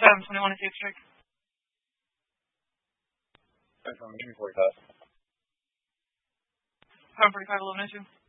721 is 8th strike. Give me 45. 745, 1102.